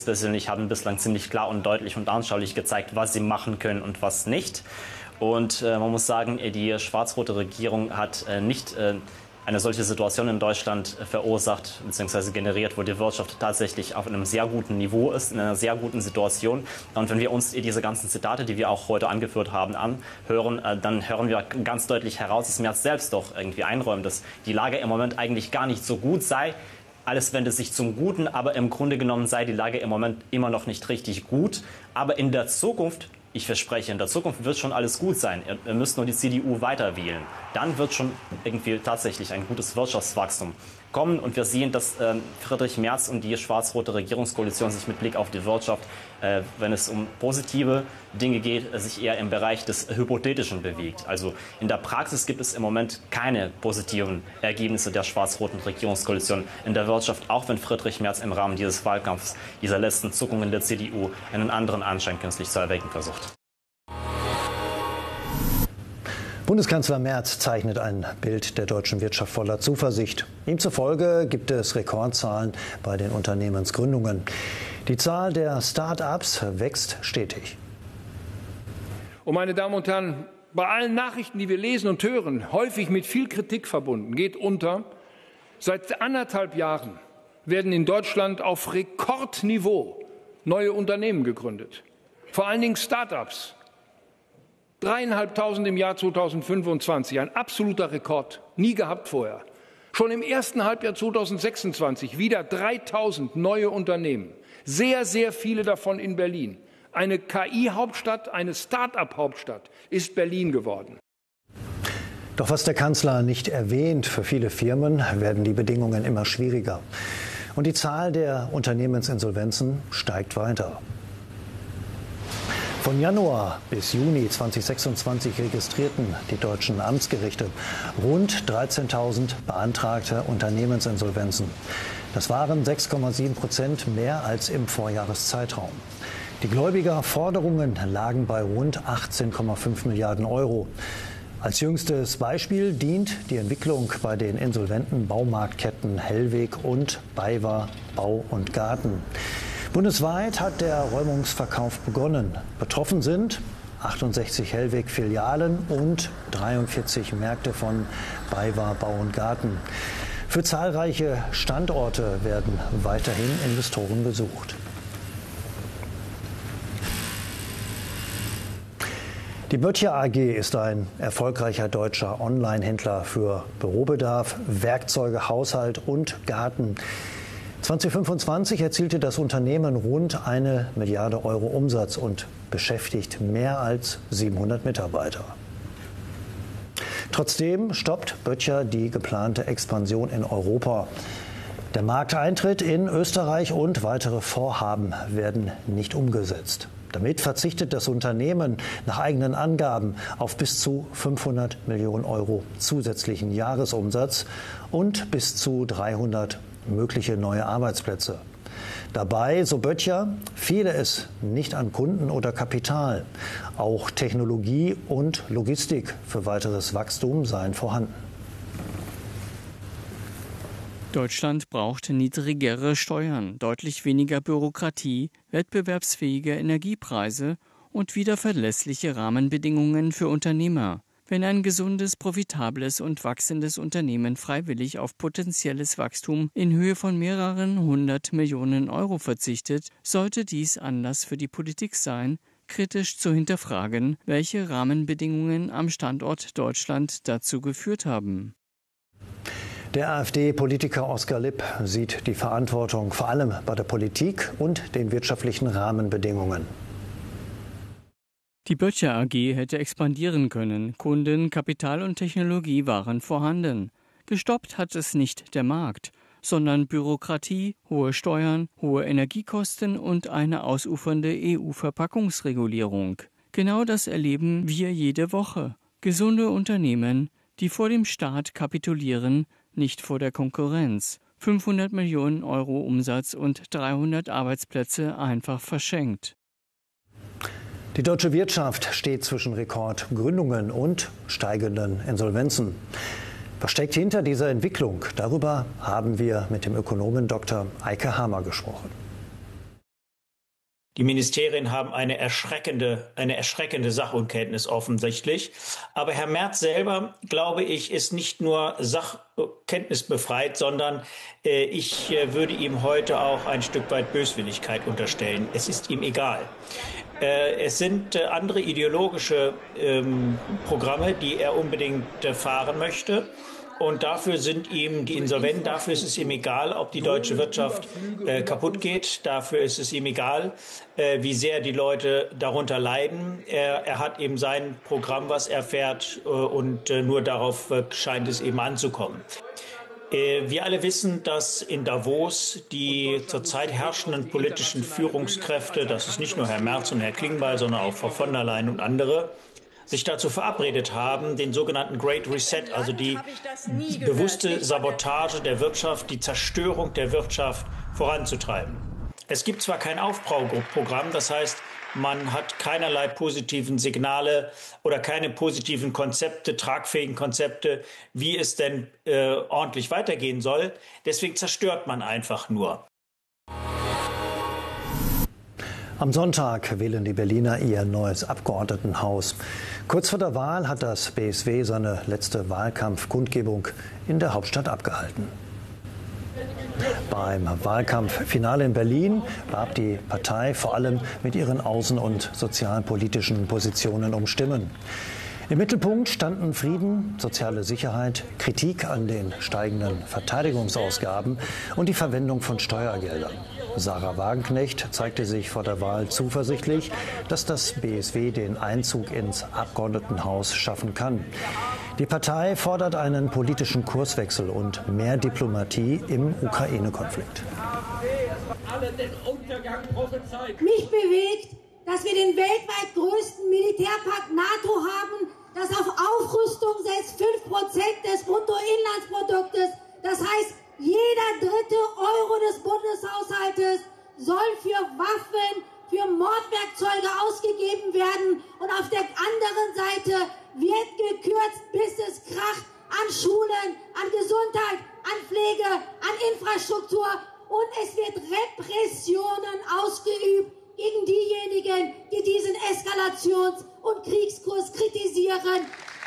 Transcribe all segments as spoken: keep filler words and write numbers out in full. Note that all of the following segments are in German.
persönlich haben bislang ziemlich klar und deutlich und anschaulich gezeigt, was sie machen können und was nicht. Und äh, man muss sagen, die schwarz-rote Regierung hat äh, nicht äh, eine solche Situation in Deutschland äh, verursacht bzw. generiert, wo die Wirtschaft tatsächlich auf einem sehr guten Niveau ist, in einer sehr guten Situation. Und wenn wir uns diese ganzen Zitate, die wir auch heute angeführt haben, anhören, äh, dann hören wir ganz deutlich heraus, dass Merz selbst doch irgendwie einräumt, dass die Lage im Moment eigentlich gar nicht so gut sei. Alles wendet sich zum Guten, aber im Grunde genommen sei die Lage im Moment immer noch nicht richtig gut. Aber in der Zukunft, ich verspreche, in der Zukunft wird schon alles gut sein. Ihr müsst nur die C D U weiter wählen. Dann wird schon irgendwie tatsächlich ein gutes Wirtschaftswachstum kommen. Und wir sehen, dass äh, Friedrich Merz und die schwarz-rote Regierungskoalition sich mit Blick auf die Wirtschaft, äh, wenn es um positive Dinge geht, sich eher im Bereich des Hypothetischen bewegt. Also in der Praxis gibt es im Moment keine positiven Ergebnisse der schwarz-roten Regierungskoalition in der Wirtschaft, auch wenn Friedrich Merz im Rahmen dieses Wahlkampfs, dieser letzten Zuckungen der C D U, einen anderen Anschein künstlich zu erwecken versucht. Bundeskanzler Merz zeichnet ein Bild der deutschen Wirtschaft voller Zuversicht. Ihm zufolge gibt es Rekordzahlen bei den Unternehmensgründungen. Die Zahl der Start-ups wächst stetig. Und meine Damen und Herren, bei allen Nachrichten, die wir lesen und hören, häufig mit viel Kritik verbunden, geht unter: Seit anderthalb Jahren werden in Deutschland auf Rekordniveau neue Unternehmen gegründet. Vor allen Dingen Start-ups. Dreieinhalbtausend im Jahr zweitausendfünfundzwanzig, ein absoluter Rekord, nie gehabt vorher. Schon im ersten Halbjahr zweitausendsechsundzwanzig wieder dreitausend neue Unternehmen, sehr, sehr viele davon in Berlin. Eine K I-Hauptstadt, eine Start-up-Hauptstadt ist Berlin geworden. Doch was der Kanzler nicht erwähnt, für viele Firmen werden die Bedingungen immer schwieriger. Und die Zahl der Unternehmensinsolvenzen steigt weiter. Von Januar bis Juni zweitausendsechsundzwanzig registrierten die deutschen Amtsgerichte rund dreizehntausend beantragte Unternehmensinsolvenzen. Das waren sechs Komma sieben Prozent mehr als im Vorjahreszeitraum. Die Gläubigerforderungen lagen bei rund achtzehn Komma fünf Milliarden Euro. Als jüngstes Beispiel dient die Entwicklung bei den insolventen Baumarktketten Hellweg und BayWa Bau und Garten. Bundesweit hat der Räumungsverkauf begonnen. Betroffen sind achtundsechzig Hellweg-Filialen und dreiundvierzig Märkte von BayWa Bau und Garten. Für zahlreiche Standorte werden weiterhin Investoren gesucht. Die Böttcher A G ist ein erfolgreicher deutscher Online-Händler für Bürobedarf, Werkzeuge, Haushalt und Garten. zweitausendfünfundzwanzig erzielte das Unternehmen rund eine Milliarde Euro Umsatz und beschäftigt mehr als siebenhundert Mitarbeiter. Trotzdem stoppt Böttcher die geplante Expansion in Europa. Der Markteintritt in Österreich und weitere Vorhaben werden nicht umgesetzt. Damit verzichtet das Unternehmen nach eigenen Angaben auf bis zu fünfhundert Millionen Euro zusätzlichen Jahresumsatz und bis zu dreihundert mögliche neue Arbeitsplätze. Dabei, so Böttcher, fehle es nicht an Kunden oder Kapital. Auch Technologie und Logistik für weiteres Wachstum seien vorhanden. Deutschland braucht niedrigere Steuern, deutlich weniger Bürokratie, wettbewerbsfähige Energiepreise und wieder verlässliche Rahmenbedingungen für Unternehmer. Wenn ein gesundes, profitables und wachsendes Unternehmen freiwillig auf potenzielles Wachstum in Höhe von mehreren hundert Millionen Euro verzichtet, sollte dies Anlass für die Politik sein, kritisch zu hinterfragen, welche Rahmenbedingungen am Standort Deutschland dazu geführt haben. Der AfD-Politiker Oskar Lipp sieht die Verantwortung vor allem bei der Politik und den wirtschaftlichen Rahmenbedingungen. Die Böttcher A G hätte expandieren können. Kunden, Kapital und Technologie waren vorhanden. Gestoppt hat es nicht der Markt, sondern Bürokratie, hohe Steuern, hohe Energiekosten und eine ausufernde E U-Verpackungsregulierung. Genau das erleben wir jede Woche. Gesunde Unternehmen, die vor dem Staat kapitulieren, nicht vor der Konkurrenz. fünfhundert Millionen Euro Umsatz und dreihundert Arbeitsplätze einfach verschenkt. Die deutsche Wirtschaft steht zwischen Rekordgründungen und steigenden Insolvenzen. Was steckt hinter dieser Entwicklung? Darüber haben wir mit dem Ökonomen Doktor Eike Hamer gesprochen. Die Ministerien haben eine erschreckende, eine erschreckende Sachunkenntnis offensichtlich. Aber Herr Merz selber, glaube ich, ist nicht nur sachkenntnisbefreit, sondern äh, ich äh, würde ihm heute auch ein Stück weit Böswilligkeit unterstellen. Es ist ihm egal. Äh, es sind äh, andere ideologische ähm, Programme, die er unbedingt äh, fahren möchte. Und dafür sind ihm die Insolventen, dafür ist es ihm egal, ob die deutsche Wirtschaft äh, kaputt geht. Dafür ist es ihm egal, äh, wie sehr die Leute darunter leiden. Er, er hat eben sein Programm, was er fährt, äh, und äh, nur darauf äh, scheint es eben anzukommen. Äh, wir alle wissen, dass in Davos die zurzeit herrschenden politischen Führungskräfte, das ist nicht nur Herr Merz und Herr Klingbeil, sondern auch Frau von der Leyen und andere, sich dazu verabredet haben, den sogenannten Great Reset, also die bewusste Sabotage der Wirtschaft, die Zerstörung der Wirtschaft voranzutreiben. Es gibt zwar kein Aufbauprogramm, das heißt, man hat keinerlei positiven Signale oder keine positiven Konzepte, tragfähigen Konzepte, wie es denn äh, ordentlich weitergehen soll. Deswegen zerstört man einfach nur. Am Sonntag wählen die Berliner ihr neues Abgeordnetenhaus. Kurz vor der Wahl hat das B S W seine letzte Wahlkampfkundgebung in der Hauptstadt abgehalten. Beim Wahlkampffinale in Berlin warb die Partei vor allem mit ihren außen- und sozialpolitischen Positionen um Stimmen. Im Mittelpunkt standen Frieden, soziale Sicherheit, Kritik an den steigenden Verteidigungsausgaben und die Verwendung von Steuergeldern. Sarah Wagenknecht zeigte sich vor der Wahl zuversichtlich, dass das B S W den Einzug ins Abgeordnetenhaus schaffen kann. Die Partei fordert einen politischen Kurswechsel und mehr Diplomatie im Ukraine-Konflikt. Mich bewegt, dass wir den weltweit größten Militärpakt NATO haben, das auf Aufrüstung setzt, fünf Prozent des Bruttoinlandsproduktes. Das heißt, jeder dritte Euro des Bundeshaushaltes soll für Waffen, für Mordwerkzeuge ausgegeben werden. Und auf der anderen Seite wird gekürzt, bis es kracht an Schulen, an Gesundheit, an Pflege, an Infrastruktur. Und es wird Repressionen ausgeübt gegen diejenigen, die diesen Eskalations- und Kriegskurs kritisieren.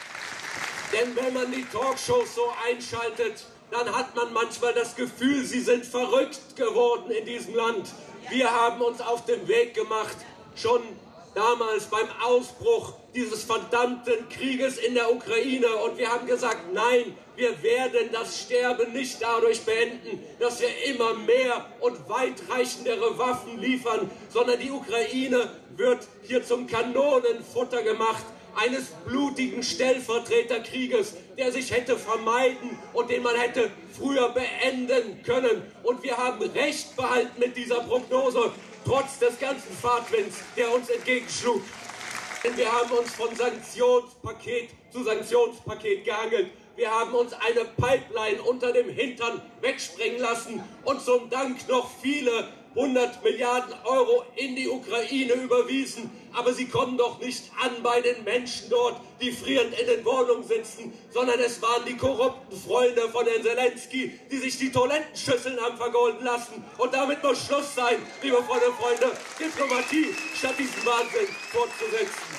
Denn wenn man die Talkshows so einschaltet, dann hat man manchmal das Gefühl, sie sind verrückt geworden in diesem Land. Wir haben uns auf den Weg gemacht, schon damals beim Ausbruch dieses verdammten Krieges in der Ukraine. Und wir haben gesagt, nein, wir werden das Sterben nicht dadurch beenden, dass wir immer mehr und weitreichendere Waffen liefern, sondern die Ukraine wird hier zum Kanonenfutter gemacht eines blutigen Stellvertreterkrieges, der sich hätte vermeiden und den man hätte früher beenden können. Und wir haben Recht behalten mit dieser Prognose, trotz des ganzen Fahrtwinds, der uns entgegenschlug. Denn wir haben uns von Sanktionspaket zu Sanktionspaket gehangelt. Wir haben uns eine Pipeline unter dem Hintern wegsprengen lassen und zum Dank noch viele hundert Milliarden Euro in die Ukraine überwiesen. Aber sie kommen doch nicht an bei den Menschen dort, die frierend in den Wohnungen sitzen, sondern es waren die korrupten Freunde von Herrn Zelensky, die sich die Toilettenschüsseln haben vergolden lassen. Und damit muss Schluss sein, liebe Freunde und Freunde, Diplomatie statt diesen Wahnsinn fortzusetzen.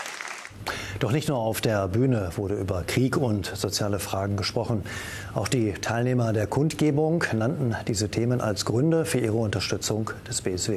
Doch nicht nur auf der Bühne wurde über Krieg und soziale Fragen gesprochen. Auch die Teilnehmer der Kundgebung nannten diese Themen als Gründe für ihre Unterstützung des B S W.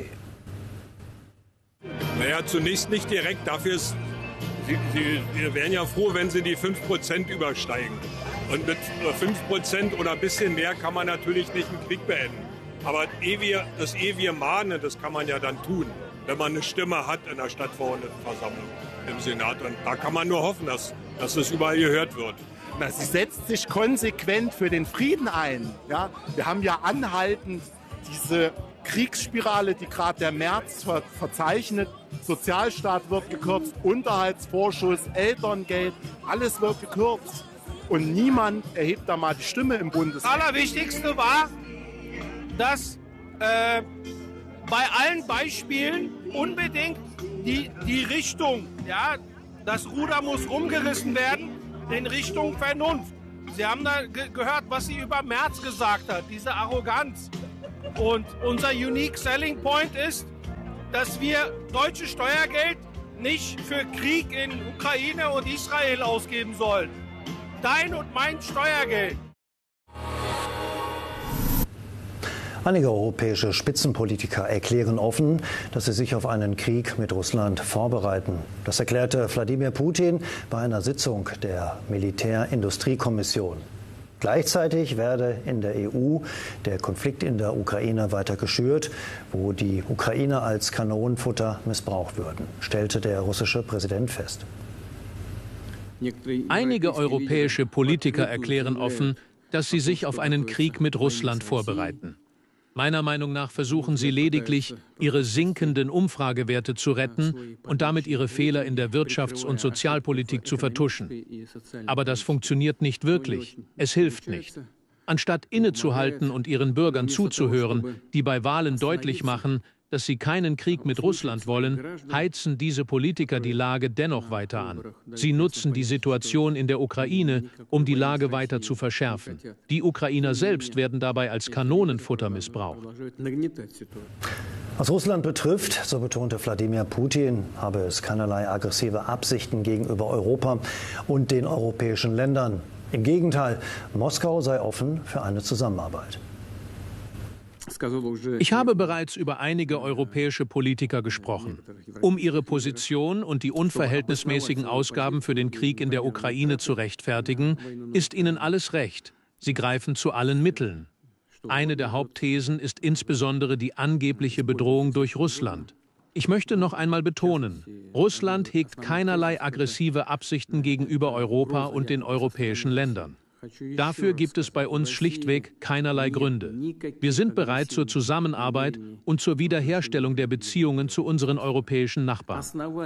Naja, zunächst nicht direkt. Dafür ist, Sie, Sie wären ja froh, wenn Sie die fünf Prozent übersteigen. Und mit fünf Prozent oder ein bisschen mehr kann man natürlich nicht einen Krieg beenden. Aber ehe wir, das ehe wir mahnen, das kann man ja dann tun, wenn man eine Stimme hat in der Stadtverordnetenversammlung im Senat. Und da kann man nur hoffen, dass, dass es überall gehört wird. Na, sie setzt sich konsequent für den Frieden ein. Ja? Wir haben ja anhaltend diese Kriegsspirale, die gerade der Merz ver verzeichnet. Sozialstaat wird gekürzt, Unterhaltsvorschuss, Elterngeld, alles wird gekürzt. Und niemand erhebt da mal die Stimme im Bundestag. Das Allerwichtigste war, dass äh, bei allen Beispielen unbedingt die, die Richtung, ja, das Ruder muss rumgerissen werden in Richtung Vernunft. Sie haben da ge gehört, was sie über Merz gesagt hat, diese Arroganz. Und unser Unique Selling Point ist, dass wir deutsches Steuergeld nicht für Krieg in Ukraine und Israel ausgeben sollen. Dein und mein Steuergeld. Einige europäische Spitzenpolitiker erklären offen, dass sie sich auf einen Krieg mit Russland vorbereiten. Das erklärte Wladimir Putin bei einer Sitzung der Militärindustriekommission. Gleichzeitig werde in der E U der Konflikt in der Ukraine weiter geschürt, wo die Ukrainer als Kanonenfutter missbraucht würden, stellte der russische Präsident fest. Einige europäische Politiker erklären offen, dass sie sich auf einen Krieg mit Russland vorbereiten. Meiner Meinung nach versuchen sie lediglich, ihre sinkenden Umfragewerte zu retten und damit ihre Fehler in der Wirtschafts- und Sozialpolitik zu vertuschen. Aber das funktioniert nicht wirklich. Es hilft nicht. Anstatt innezuhalten und ihren Bürgern zuzuhören, die bei Wahlen deutlich machen, dass sie keinen Krieg mit Russland wollen, heizen diese Politiker die Lage dennoch weiter an. Sie nutzen die Situation in der Ukraine, um die Lage weiter zu verschärfen. Die Ukrainer selbst werden dabei als Kanonenfutter missbraucht. Was Russland betrifft, so betonte Wladimir Putin, habe es keinerlei aggressive Absichten gegenüber Europa und den europäischen Ländern. Im Gegenteil, Moskau sei offen für eine Zusammenarbeit. Ich habe bereits über einige europäische Politiker gesprochen. Um ihre Position und die unverhältnismäßigen Ausgaben für den Krieg in der Ukraine zu rechtfertigen, ist ihnen alles recht. Sie greifen zu allen Mitteln. Eine der Hauptthesen ist insbesondere die angebliche Bedrohung durch Russland. Ich möchte noch einmal betonen, Russland hegt keinerlei aggressive Absichten gegenüber Europa und den europäischen Ländern. Dafür gibt es bei uns schlichtweg keinerlei Gründe. Wir sind bereit zur Zusammenarbeit und zur Wiederherstellung der Beziehungen zu unseren europäischen Nachbarn.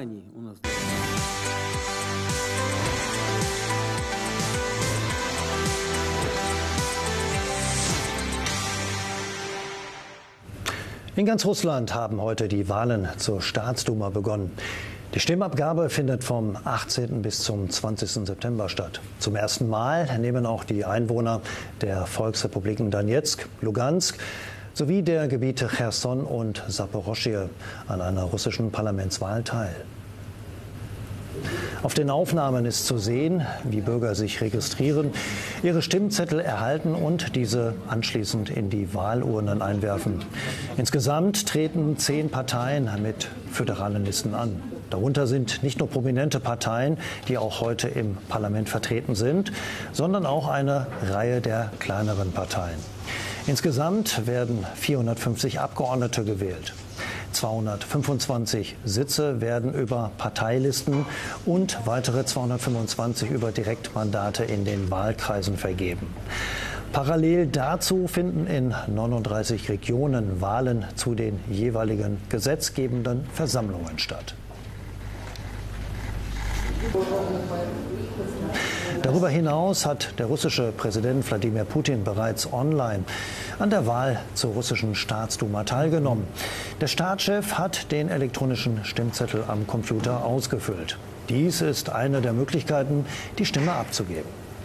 In ganz Russland haben heute die Wahlen zur Staatsduma begonnen. Die Stimmabgabe findet vom achtzehnten bis zum zwanzigsten September statt. Zum ersten Mal nehmen auch die Einwohner der Volksrepubliken Donezk, Lugansk sowie der Gebiete Cherson und Saporoschschje an einer russischen Parlamentswahl teil. Auf den Aufnahmen ist zu sehen, wie Bürger sich registrieren, ihre Stimmzettel erhalten und diese anschließend in die Wahlurnen einwerfen. Insgesamt treten zehn Parteien mit föderalen Listen an. Darunter sind nicht nur prominente Parteien, die auch heute im Parlament vertreten sind, sondern auch eine Reihe der kleineren Parteien. Insgesamt werden vierhundertfünfzig Abgeordnete gewählt. zweihundertfünfundzwanzig Sitze werden über Parteilisten und weitere zweihundertfünfundzwanzig über Direktmandate in den Wahlkreisen vergeben. Parallel dazu finden in neununddreißig Regionen Wahlen zu den jeweiligen gesetzgebenden Versammlungen statt. Darüber hinaus hat der russische Präsident Wladimir Putin bereits online an der Wahl zur russischen Staatsduma teilgenommen. Der Staatschef hat den elektronischen Stimmzettel am Computer ausgefüllt. Dies ist eine der Möglichkeiten, die Stimme abzugeben.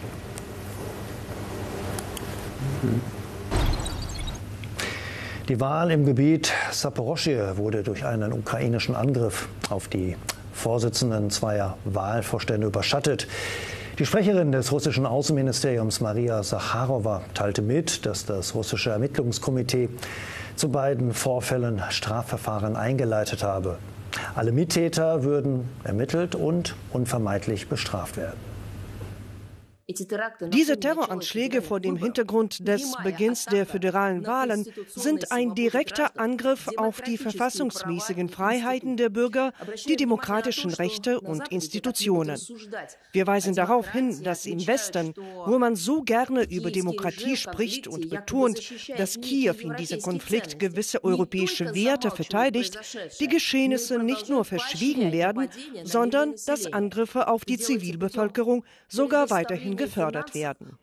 Die Wahl im Gebiet Saporoschschje wurde durch einen ukrainischen Angriff auf die Vorsitzenden zweier Wahlvorstände überschattet. Die Sprecherin des russischen Außenministeriums Maria Sacharowa teilte mit, dass das russische Ermittlungskomitee zu beiden Vorfällen Strafverfahren eingeleitet habe. Alle Mittäter würden ermittelt und unvermeidlich bestraft werden. Diese Terroranschläge vor dem Hintergrund des Beginns der föderalen Wahlen sind ein direkter Angriff auf die verfassungsmäßigen Freiheiten der Bürger, die demokratischen Rechte und Institutionen. Wir weisen darauf hin, dass im Westen, wo man so gerne über Demokratie spricht und betont, dass Kiew in diesem Konflikt gewisse europäische Werte verteidigt, die Geschehnisse nicht nur verschwiegen werden, sondern dass Angriffe auf die Zivilbevölkerung sogar weiterhin gefördert werden.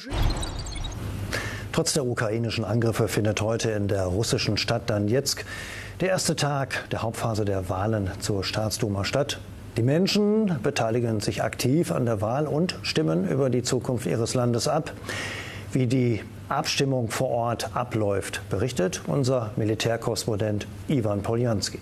Trotz der ukrainischen Angriffe findet heute in der russischen Stadt Donezk der erste Tag der Hauptphase der Wahlen zur Staatsduma statt. Die Menschen beteiligen sich aktiv an der Wahl und stimmen über die Zukunft ihres Landes ab. Wie die Abstimmung vor Ort abläuft, berichtet unser Militärkorrespondent Ivan Poljanski.